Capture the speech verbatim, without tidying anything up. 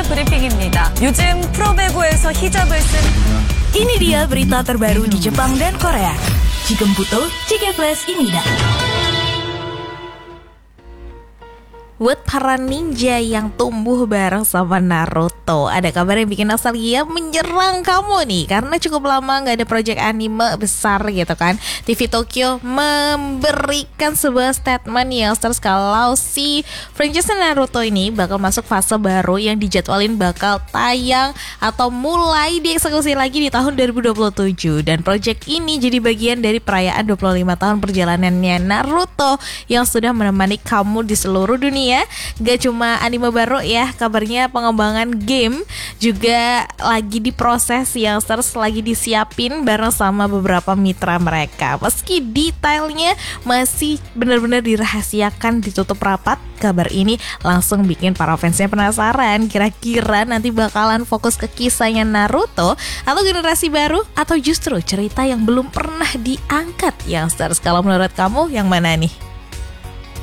브리핑입니다. 요즘 프로배구에서 히잡을 쓴 Ini dia berita terbaru di Jepang dan Korea. Jigem Jige Flash Imida. Buat para ninja yang tumbuh bareng sama Naruto, ada kabar yang bikin nostalgia menyerang kamu nih. Karena cukup lama gak ada project anime besar gitu kan. T V Tokyo memberikan sebuah statement yang terus kalau si franchise Naruto ini bakal masuk fase baru yang dijadwalin bakal tayang atau mulai dieksekusi lagi di tahun dua ribu dua puluh tujuh. Dan project ini jadi bagian dari perayaan dua puluh lima tahun perjalanannya Naruto yang sudah menemani kamu di seluruh dunia. Gak cuma anime baru ya, kabarnya pengembangan game juga lagi diproses yang terus lagi disiapin bareng sama beberapa mitra mereka. Meski detailnya masih benar-benar dirahasiakan, ditutup rapat, kabar ini langsung bikin para fansnya penasaran. Kira-kira nanti bakalan fokus ke kisahnya Naruto atau generasi baru, atau justru cerita yang belum pernah diangkat yang terus. Kalau menurut kamu yang mana nih?